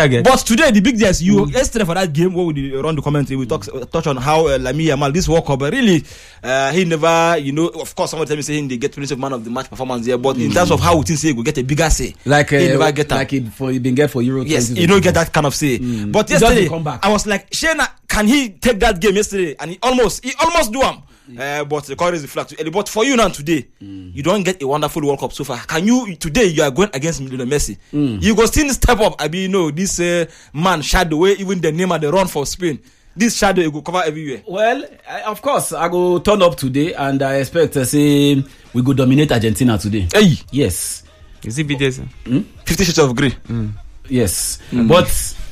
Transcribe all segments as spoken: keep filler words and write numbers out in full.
target. But today the big days, you mm. yesterday for that game where we run the commentary, we talk touch on how uh, Lamine Yamal this World Cup, but really uh, he never, you know, of course somebody tell me saying they get Prince Man of the Match performance there, but mm. in terms of how we think say we get a bigger say, like uh, he never get like it for he been get for Euro. Yes, you don't get that kind of say. Mm. But yesterday I was like, Shana, can he take that game yesterday? And he almost he almost do him. Uh, but the call is the flag too early. But for you now today, mm. you don't get a wonderful World Cup so far. Can you today? You are going against Lionel Messi. Mm. You go still step up. I mean, you know this uh, man shadow way even the name of the run for Spain. This shadow you go cover everywhere. Well, I, of course, I go turn up today, and I expect to say we go dominate Argentina today. Hey, yes. Is it B D S? Mm? Fifty Shades of Grey. Mm. Yes, mm. But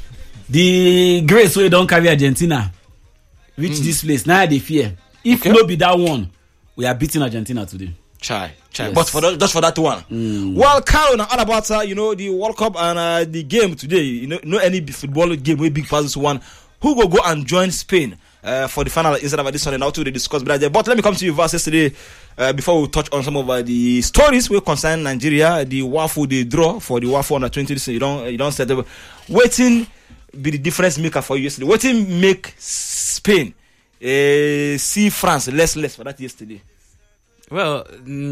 the grace we don't carry Argentina reach mm. this place now. They fear. If okay. no be that one, we are beating Argentina today. Chai, chai. Yes. But for the, just for that one. Mm. Well, Carol, now all about uh, you know the World Cup and uh, the game today. You know, no any football game where big passes one. Who will go and join Spain uh, for the final instead of this one? And now to discuss. But let me come to you first yesterday uh, before we touch on some of uh, the stories we concern Nigeria, the Wafu, the draw for the Wafu under twenty. So you don't you don't set up. Waiting be the difference maker for you yesterday. Waiting make Spain. Uh, see France less less for that yesterday. Well,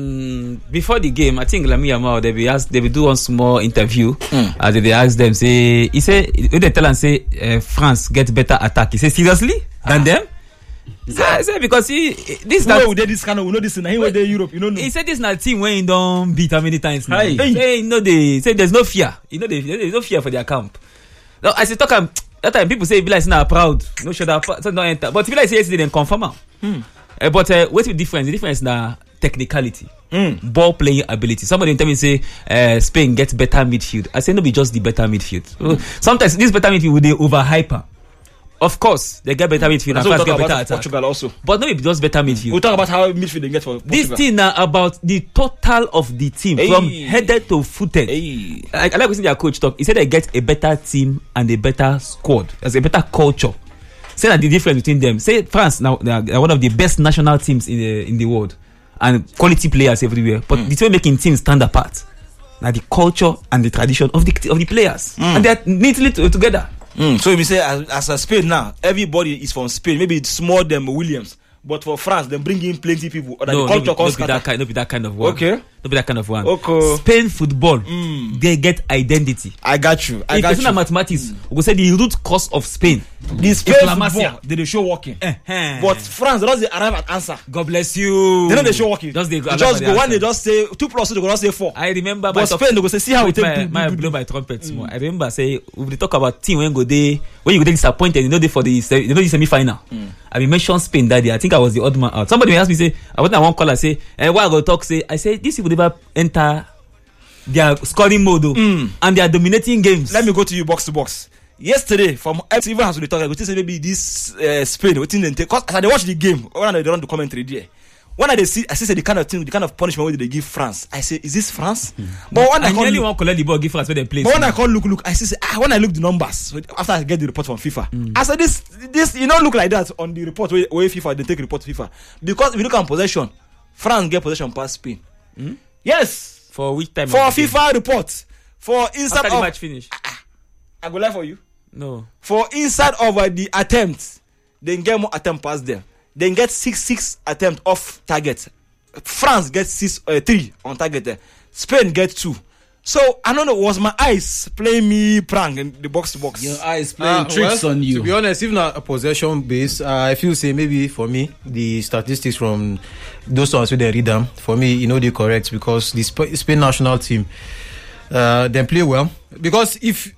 mm, before the game, I think Lamine Yamal they be asked, they will do one small interview. Mm. As they ask them, say he say when they tell and say uh, France get better attack. He say seriously than ah. them. He say, say because he this no we did this kind of we know this in he were there Europe you know. He said this not team when he don't beat how many times now. Hey. Say you know they say there's no fear. You know they, there's no fear for their camp. Now as I talk um, that time people say be like now proud no should have so don't enter but if like say yesterday then confirm am. Hmm. Uh, but uh, what's the difference? The difference now technicality, mm. ball playing ability. Somebody tell me say uh, Spain gets better midfield. I say no, be just the better midfield. Mm. Sometimes this better midfield will they over hyper. Of course, they get better midfield and France get better attack. Portugal also, but no, it just better midfield. We'll talk about how midfield they get for Portugal. This thing now about the total of the team hey. From headed to footed. Hey. I, I like listening to their coach talk. He said they get a better team and a better squad. There's a better culture. Say that the difference between them. Say France now they are one of the best national teams in the in the world. And quality players everywhere, but mm. the way making teams stand apart, now the culture and the tradition of the of the players, mm. and they're neatly t- together. Mm. So we say as, as a Spain now, everybody is from Spain. Maybe it's more than Williams, but for France, they bring in plenty people. Or no, the culture no, be, no, be that kind, no be that kind of one. Okay, no be that kind of one. Okay. Spain football, mm. they get identity. I got you. I if got you. If mathematics, mm. we say the root cause of Spain. The Spain football, they, they show walking. Uh-huh. But France, they don't arrive at answer. God bless you. They don't they show walking. Just they, they just go one. They just say two plus two. They go just say four. I remember. But Spain, they go say see how we take. My, my blow by trumpets. Mm. I remember say we talk about team when go they when you go they disappointed. You know they for the you know the semi final. Mm. I mean mention Spain that day. I think I was the odd man out. Somebody asked me say I went to one caller say eh, why I go talk say I say this people never enter their scoring mode mm. and they are dominating games. Let me go to you box to box. Yesterday, from even as we talk, I go to say maybe this uh, Spain, waiting and take. Cause as I watch the game, when I run the commentary there, when I see, I see the kind of thing, the kind of punishment they give France. I say, is this France? Mm. But when I, I call, nearly want to collect the ball, give France where they play. But when I call look, look, I see, ah, when I look the numbers after I get the report from FIFA, mm. I said this, this, you don't look like that on the report where, where FIFA they take report to FIFA because if you look at possession, France get possession past Spain. Mm? Yes. For which time? For FIFA report. For inside after of the match finish. Ah, I go lie for you. No. For inside of uh, the attempts, they get more attempt past them. They get six six attempt off target. France gets six uh, three on target. Uh. Spain get two. So I don't know. Was my eyes playing me prank in the box to box? Your eyes playing uh, tricks well, on you. To be honest, even a possession base, uh, I feel say maybe for me the statistics from those ones where they read them for me, you know, they're correct because the Sp- Spain national team, uh, they play well because if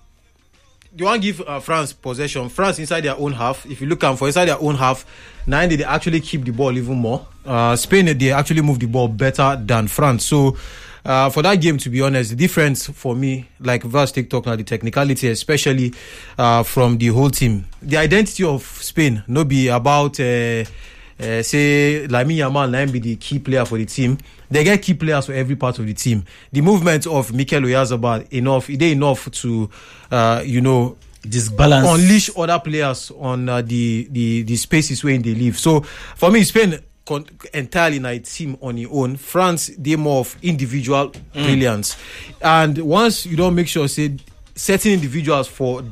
you want to give uh, France possession, France inside their own half. If you look at for inside their own half, nine they actually keep the ball even more. Uh, Spain they actually move the ball better than France. So uh, for that game, to be honest, the difference for me, like Vas TikTok now, the technicality, especially uh, from the whole team, the identity of Spain, no be about. Uh, Uh, say Lamine Yamal now be the key player for the team. They get key players for every part of the team. The movement of Mikel Oyarzabal enough, is they enough to, uh, you know, disbalance, unleash other players on uh, the the the spaces where they live. So for me, Spain con- entirely in a team on your own. France they more of individual mm. brilliance, and once you don't make sure say certain individuals for